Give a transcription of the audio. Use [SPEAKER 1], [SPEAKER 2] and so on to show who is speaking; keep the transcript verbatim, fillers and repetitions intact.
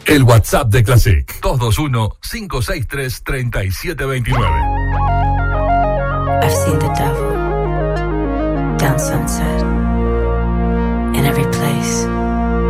[SPEAKER 1] El WhatsApp de Classic. dos dos uno, cinco seis tres, tres siete dos nueve.
[SPEAKER 2] I've seen the devil down Sunset in every place.